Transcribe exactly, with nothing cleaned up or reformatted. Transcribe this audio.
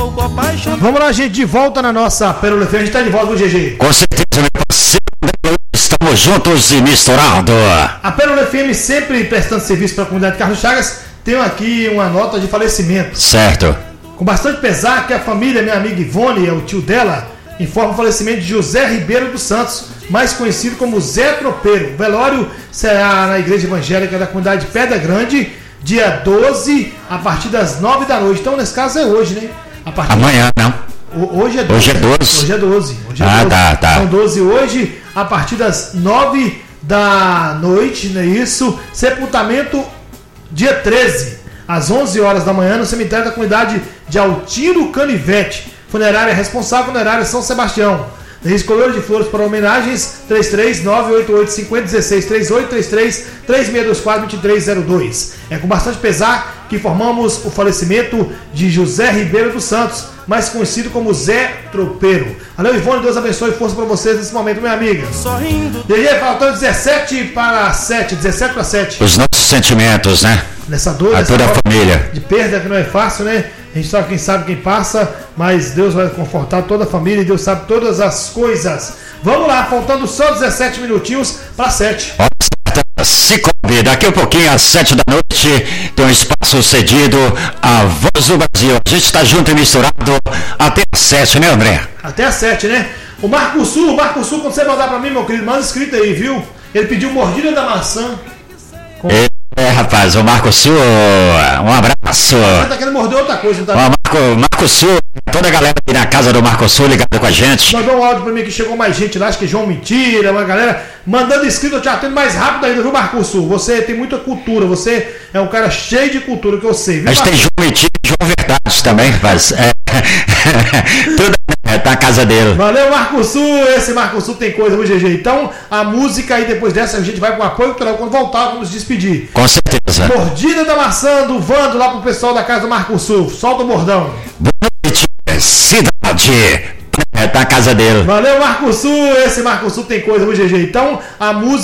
pouco apaixonado. Vamos lá, gente, de volta na nossa Pérola F M. A gente tá de volta com o G G. Com certeza, meu parceiro. Estamos juntos e misturados. A Pérola F M sempre prestando serviço para a comunidade de Carlos Chagas. Tenho aqui uma nota de falecimento. Certo. Com bastante pesar que a família, minha amiga Ivone, é o tio dela, informa o falecimento de José Ribeiro dos Santos, mais conhecido como Zé Tropeiro. O velório será na igreja evangélica da comunidade de Pedra Grande, dia doze, a partir das nove da noite. Então, nesse caso é hoje, né? A partir Amanhã, não. Hoje é doze. Hoje é doze. Hoje é doze. Hoje é ah, doze. tá, tá. São doze hoje, a partir das nove da noite, não é isso? Sepultamento dia treze, às onze horas da manhã, no cemitério da comunidade de Altino Canivete. Funerária responsável, funerária São Sebastião. Escolher de flores para homenagens, três três nove oito oito cinco zero um seis três oito três três três seis dois quatro dois três zero dois. É com bastante pesar que informamos o falecimento de José Ribeiro dos Santos, mais conhecido como Zé Tropeiro. Valeu, Ivone, Deus abençoe e força para vocês nesse momento, minha amiga. Sorrindo. E aí, faltando dezessete para sete, dezessete para sete. Os nossos sentimentos, né? Nessa dor, a nessa toda a família. De perda que não é fácil, né? A gente sabe quem sabe quem passa, mas Deus vai confortar toda a família e Deus sabe todas as coisas. Vamos lá, faltando só dezessete minutinhos para sete. Se convida, daqui a pouquinho às sete da noite tem um espaço cedido à Voz do Brasil. A gente está junto e misturado até às sete, né, André? Até às sete, né? O Marco Sul, o Marco Sul, quando você mandar para mim, meu querido, manda escrito aí, viu? Ele pediu mordida da maçã. Com... É, é, rapaz, o Marco Sul, um abraço. Você tá querendo morder outra coisa, tá? O Marco, Marco Sul, toda a galera aqui na casa do Marco Sul ligada com a gente. Mandou um áudio pra mim que chegou mais gente lá, acho que João Mentira, uma galera mandando escrito, eu te atendo mais rápido ainda, viu, Marco Sul? Você tem muita cultura, você é um cara cheio de cultura, que eu sei, viu? Mas tem João Mentira e João Verdade também, rapaz. É, tudo é, tá na casa dele. Valeu, Marco Sul, esse Marco Sul tem coisa, viu, G G? Então, a música aí, depois dessa, a gente vai pro apoio cultural, quando voltar, vamos nos despedir. Com certeza. Mordida da maçã do Vando, lá pro pessoal da casa do Marco Sul, solta o bordão. Boa noite, cidade. É, tá na casa dele. Valeu, Marco Sul, esse Marco Sul tem coisa, viu, G G? Então, a música